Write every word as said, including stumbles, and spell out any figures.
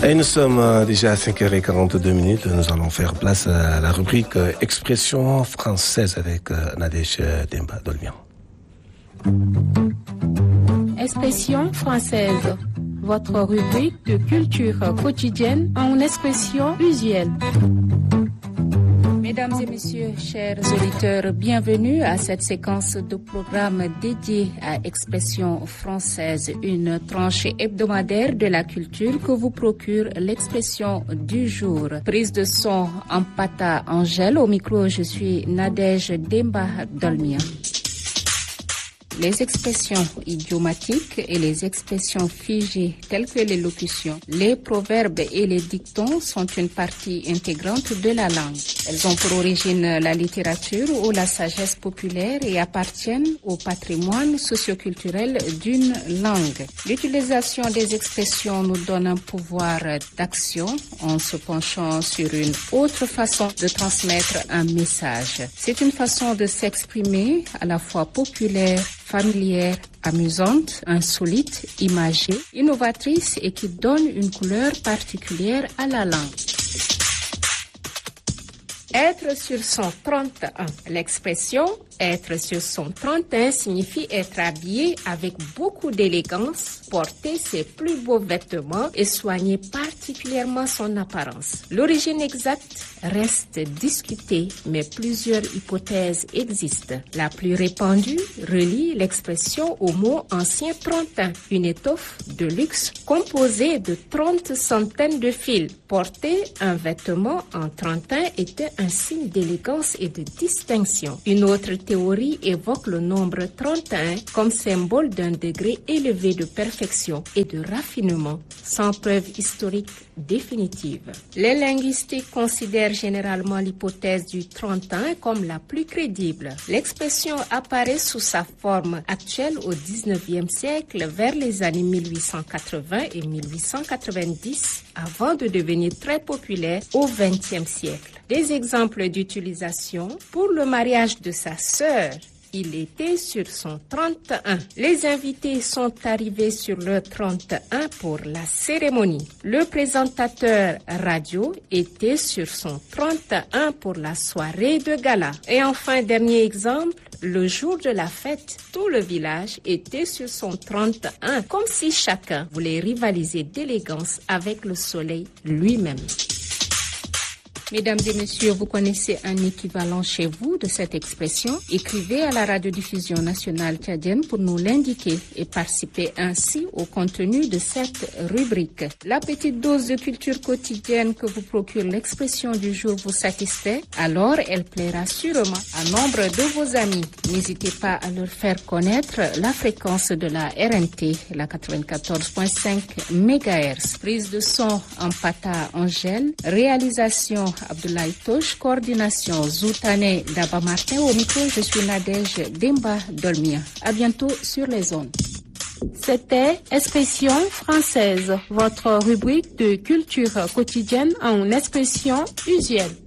Et nous sommes déjà à cinq heures quarante-deux minutes. Nous allons faire place à la rubrique Expression française avec Nadège Demba Dolmian. Expression française, votre rubrique de culture quotidienne en expression usuelle. Mesdames et messieurs, chers auditeurs, bienvenue à cette séquence de programme dédiée à Expression française, une tranche hebdomadaire de la culture que vous procure l'expression du jour. Prise de son en Pata Angèle, au micro je suis Nadège Demba Dolmian. Les expressions idiomatiques et les expressions figées telles que les locutions, les proverbes et les dictons sont une partie intégrante de la langue. Elles ont pour origine la littérature ou la sagesse populaire et appartiennent au patrimoine socioculturel d'une langue. L'utilisation des expressions nous donne un pouvoir d'action en se penchant sur une autre façon de transmettre un message. C'est une façon de s'exprimer à la fois populaire, familière, amusante, insolite, imagée, innovatrice et qui donne une couleur particulière à la langue. Être sur son trente et un. L'expression être sur son trente et un signifie être habillé avec beaucoup d'élégance, porter ses plus beaux vêtements et soigner particulièrement son apparence. L'origine exacte reste discutée, mais plusieurs hypothèses existent. La plus répandue relie l'expression au mot ancien trente et un, une étoffe de luxe composée de trente centaines de fils. Porter un vêtement en trente et un était un signe d'élégance et de distinction. Une autre théorie évoque le nombre trente et un comme symbole d'un degré élevé de perfection et de raffinement, sans preuve historique définitive. Les linguistiques considèrent généralement l'hypothèse du trente et un comme la plus crédible. L'expression apparaît sous sa forme actuelle au dix-neuvième siècle, vers les années mille huit cent quatre-vingts et mille huit cent quatre-vingt-dix, avant de devenir très populaire au vingtième siècle. Des exemples d'utilisation: pour le mariage de sa sœur, il était sur son trente et un. Les invités sont arrivés sur le trente et un pour la cérémonie. Le présentateur radio était sur son trente et un pour la soirée de gala. Et enfin, dernier exemple, le jour de la fête, tout le village était sur son trente et un, comme si chacun voulait rivaliser d'élégance avec le soleil lui-même. Mesdames et messieurs, vous connaissez un équivalent chez vous de cette expression? Écrivez à la radiodiffusion nationale tchadienne pour nous l'indiquer et participer ainsi au contenu de cette rubrique. La petite dose de culture quotidienne que vous procure l'expression du jour vous satisfait? Alors elle plaira sûrement à nombre de vos amis. N'hésitez pas à leur faire connaître la fréquence de la R N T, la quatre-vingt-quatorze virgule cinq mégahertz. Prise de son en Pata Angèle, réalisation Abdoulaye Touche, coordination Zoutane Daba Martin. Au micro, je suis Nadège Demba Dolmian. À bientôt sur les ondes. C'était Expression française, votre rubrique de culture quotidienne en expression usuelle.